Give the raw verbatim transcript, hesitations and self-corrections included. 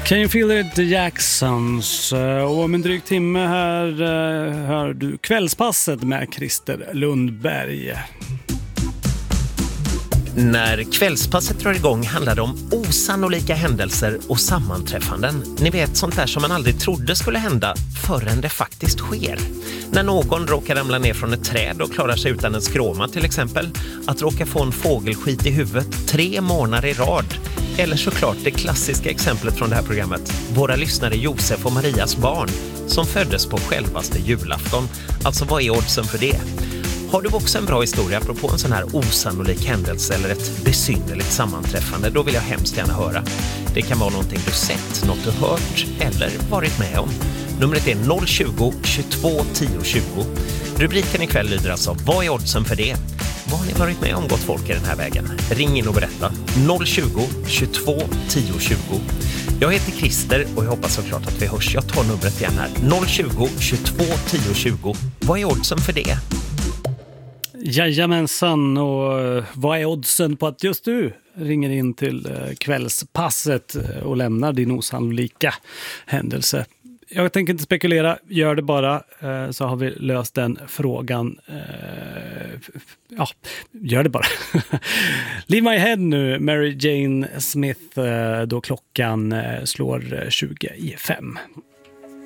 Can you feel it, The Jacksons? Och om en dryg timme här hör du Kvällspasset med Christer Lundberg. När Kvällspasset drar igång handlar det om osannolika händelser och sammanträffanden. Ni vet, sånt där som man aldrig trodde skulle hända förrän det faktiskt sker. När någon råkar ramla ner från ett träd och klarar sig utan en skråma till exempel. Att råka få en fågelskit i huvudet tre månader i rad. Eller såklart det klassiska exemplet från det här programmet. Våra lyssnare Josef och Marias barn som föddes på självaste julafton. Alltså vad är oddsen för det? Har du också en bra historia apropå en sån här osannolik händelse eller ett besynnerligt sammanträffande, då vill jag hemskt gärna höra. Det kan vara någonting du sett, något du hört eller varit med om. Numret är noll tjugo, tjugotvå, tio, tjugo. Rubriken ikväll lyder alltså: vad är oddsen för det? Vad har ni varit med om, gott folk, i den här vägen? Ring in och berätta. noll tjugo, tjugotvå, tio, tjugo. Jag heter Christer och jag hoppas såklart att vi hörs. Jag tar numret igen här. noll tjugo, tjugotvå, tio, tjugo. Vad är oddsen för det? Jajamensan, och vad är oddsen på att just du ringer in till Kvällspasset och lämnar din osannolika händelse? Jag tänker inte spekulera, gör det bara, så har vi löst den frågan. Ja, gör det bara. Leave My Head nu, Mary Jane Smith, då klockan slår tjugo i fem.